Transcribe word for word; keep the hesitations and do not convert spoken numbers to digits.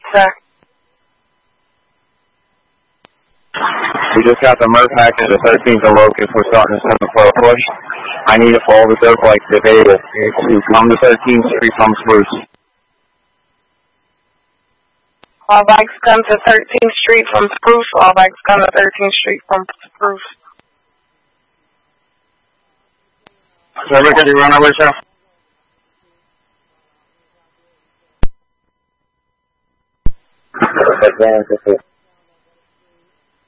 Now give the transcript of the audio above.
Sir. We just got the Murph package at thirteenth and Locust. We're starting a seven four push. I need it for all the dirt bikes available to come to thirteenth Street from Spruce. All bikes come to thirteenth Street from Spruce. All bikes come to thirteenth Street from Spruce. Sir, can you run away, sir? That's